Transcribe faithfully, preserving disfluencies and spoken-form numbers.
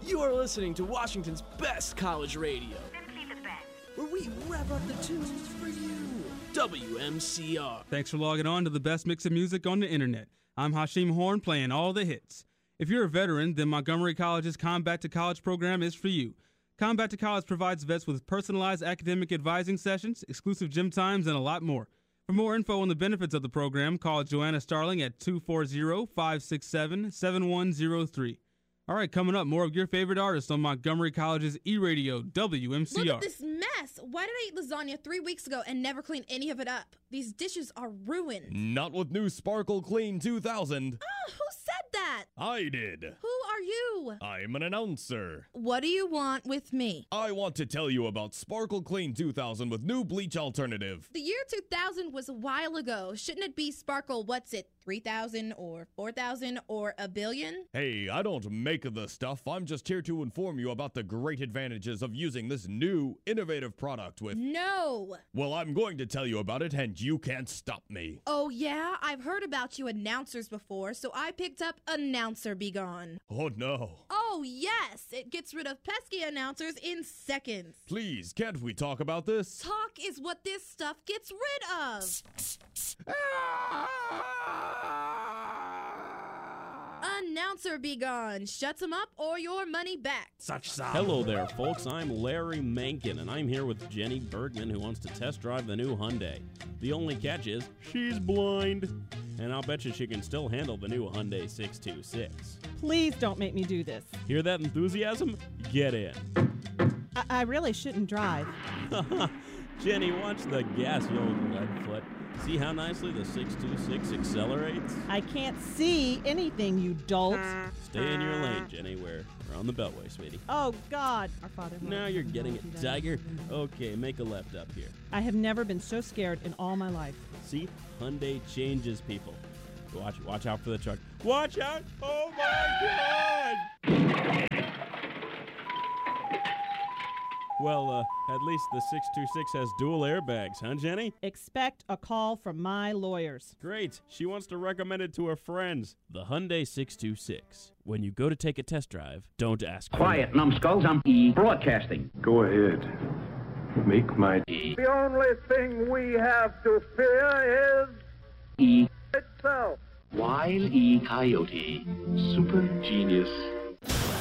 You're listening to Washington's best college radio. Simply the best. Where we wrap up the tunes for you. W M C R. Thanks for logging on to the best mix of music on the internet. I'm Hashim Horn playing all the hits. If you're a veteran, then Montgomery College's Combat to College program is for you. Combat to College provides vets with personalized academic advising sessions, exclusive gym times, and a lot more. For more info on the benefits of the program, call Joanna Starling at two four zero, five six seven, seven one zero three. All right, coming up, more of your favorite artists on Montgomery College's E-Radio, W M C R. Look at this mess. Why did I eat lasagna three weeks ago and never clean any of it up? These dishes are ruined. Not with new Sparkle Clean two thousand. Oh, who said that? I did. Who are you? I'm an announcer. What do you want with me? I want to tell you about Sparkle Clean two thousand with new bleach alternative. The year two thousand was a while ago. Shouldn't it be Sparkle, what's it, three thousand or four thousand or a billion? Hey, I don't make the stuff. I'm just here to inform you about the great advantages of using this new, innovative product with... No! Well, I'm going to tell you about it, and you can't stop me. Oh, yeah? I've heard about you announcers before, so I picked up Announcer Be Gone. Oh, no. Oh, yes! It gets rid of pesky announcers in seconds. Please, can't we talk about this? Talk is what this stuff gets rid of. Announcer Be Gone. Shuts them up or your money back. Such sound. Hello there, folks. I'm Larry Menken, and I'm here with Jenny Bergman, who wants to test drive the new Hyundai. The only catch is she's blind, and I'll bet you she can still handle the new Hyundai six two six. Please don't make me do this. Hear that enthusiasm? Get in. I, I really shouldn't drive. Jenny, watch the gas, you old leadfoot. See how nicely the six two six accelerates? I can't see anything, you dolt. Stay in your lane, Jenny. We're, we're on the beltway, sweetie. Oh, God. Our Father. Now you're getting it, Tiger. Okay, make a left up here. I have never been so scared in all my life. See? Hyundai changes people. Watch watch out for the truck. Watch out! Oh, my God! Well, uh, at least the six two six has dual airbags, huh, Jenny? Expect a call from my lawyers. Great. She wants to recommend it to her friends. The Hyundai six two six. When you go to take a test drive, don't ask. Quiet, numbskulls. I'm E broadcasting. Go ahead. Make my E. The only thing we have to fear is E itself. Wile E. Coyote. Super genius.